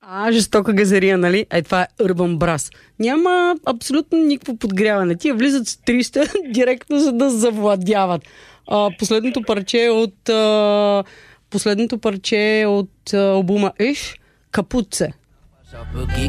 Жестока газария, нали? Това е Urban Brass. Няма абсолютно никакво подгряване. Тия влизат с 300 директно, за да завладяват. Последното парче от албума Иш, Капуце.